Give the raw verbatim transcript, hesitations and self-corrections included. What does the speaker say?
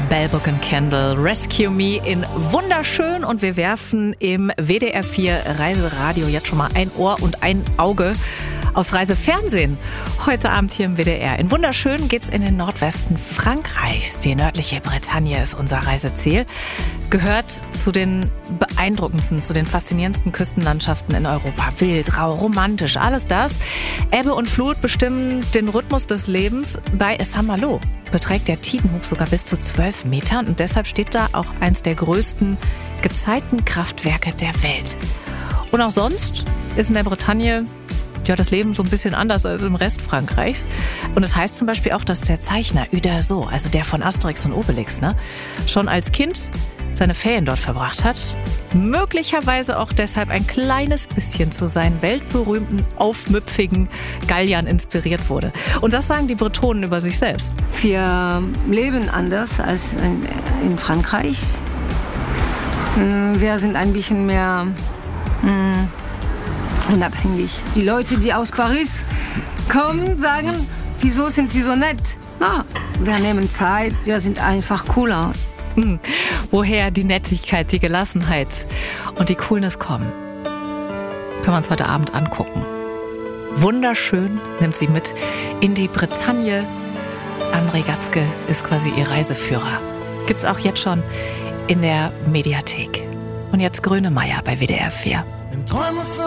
Bell Book and Candle, Rescue Me in wunderschön, und wir werfen im W D R vier Reiseradio jetzt schon mal ein Ohr und ein Auge aufs Reisefernsehen. Heute Abend hier im W D R. In wunderschön geht's in den Nordwesten Frankreichs. Die nördliche Bretagne ist unser Reiseziel. Gehört zu den beeindruckendsten, zu den faszinierendsten Küstenlandschaften in Europa. Wild, rau, romantisch, alles das. Ebbe und Flut bestimmen den Rhythmus des Lebens. Bei Saint-Malo beträgt der Tidenhub sogar bis zu zwölf Metern und deshalb steht da auch eins der größten Gezeitenkraftwerke der Welt. Und auch sonst ist in der Bretagne ja das Leben so ein bisschen anders als im Rest Frankreichs. Und es das heißt zum Beispiel auch, dass der Zeichner Uderzo, also der von Asterix und Obelix, ne, schon als Kind seine Ferien dort verbracht hat. Möglicherweise auch deshalb ein kleines bisschen zu seinen weltberühmten, aufmüpfigen Galliern inspiriert wurde. Und das sagen die Bretonen über sich selbst. Wir leben anders als in, in Frankreich. Wir sind ein bisschen mehr mh, unabhängig. Die Leute, die aus Paris kommen, sagen, wieso sind sie so nett? Na, wir nehmen Zeit, wir sind einfach cooler. Hm. Woher die Nettigkeit, die Gelassenheit und die Coolness kommen, können wir uns heute Abend angucken. Wunderschön nimmt sie mit in die Bretagne. André Gatzke ist quasi ihr Reiseführer. Gibt's auch jetzt schon in der Mediathek. Und jetzt Grönemeyer bei W D R vier. Nimm Träume für